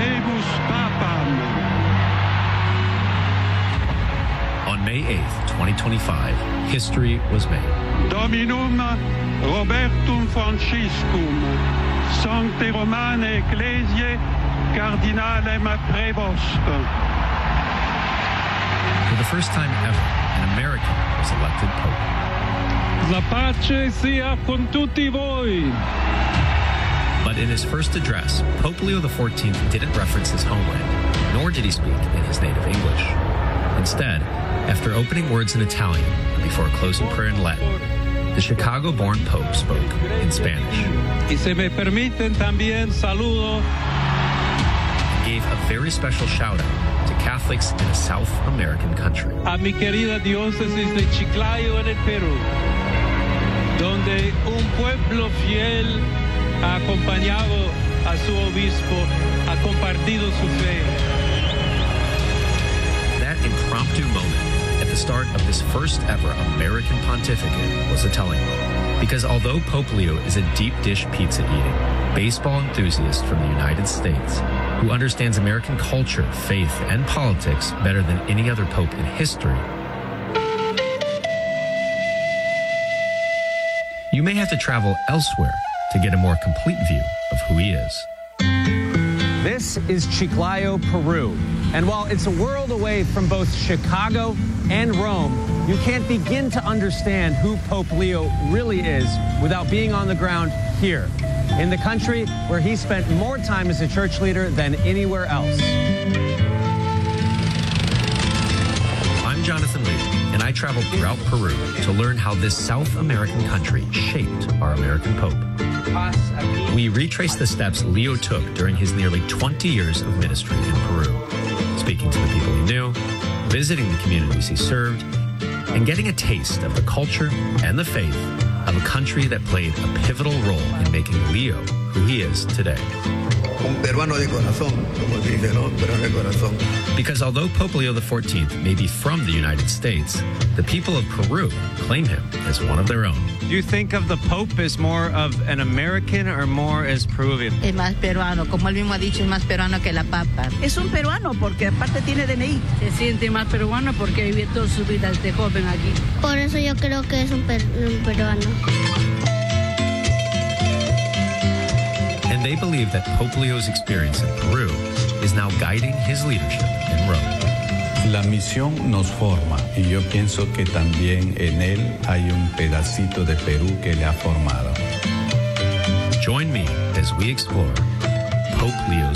rebus papam. On May 8th, 2025, history was made. Dominum Robertum Franciscum, Sancte Romane Ecclesiae, Cardinalem Prevost. For the first time ever, an American was elected Pope. La pace sia con tutti voi. But in his first address, Pope Leo XIV didn't reference his homeland, nor did he speak in his native English. Instead, after opening words in Italian and before closing prayer in Latin, the Chicago-born Pope spoke in Spanish. Y se me permiten también saludo. Gave a very special shout-out to Catholics in a South American country. A mi querida diócesis de Chiclayo en el Perú, donde un pueblo fiel ha acompañado a su obispo, ha compartido su fe. That impromptu moment at the start of this first ever American pontificate was a telling one. Because although Pope Leo is a deep dish pizza eating, baseball enthusiast from the United States, who understands American culture, faith, and politics better than any other pope in history, you may have to travel elsewhere to get a more complete view of who he is. This is Chiclayo, Peru. And while it's a world away from both Chicago and Rome, you can't begin to understand who Pope Leo really is without being on the ground here, in the country where he spent more time as a church leader than anywhere else. I'm Jonathan Lee, and I traveled throughout Peru to learn how this South American country shaped our American Pope. We retraced the steps Leo took during his nearly 20 years of ministry in Peru, speaking to the people he knew, visiting the communities he served, and getting a taste of the culture and the faith of a country that played a pivotal role in making Leo who he is today. Un peruano de corazón, como dice, ¿no? Peruano de corazón. Because although Pope Leo XIV may be from the United States, the people of Peru claim him as one of their own. Do you think of the Pope as more of an American or more as Peruvian? Es más peruano, como él mismo ha dicho, es más peruano que la papa. Es un peruano porque aparte tiene DNI. Se siente más peruano porque vivió toda su vida desde joven aquí. Por eso yo creo que es un peruano. And they believe that Pope Leo's experience in Peru is now guiding his leadership in Rome. La misión nos forma y yo pienso que también en él hay un pedacito de Perú que le ha formado. Join me as we explore Pope Leo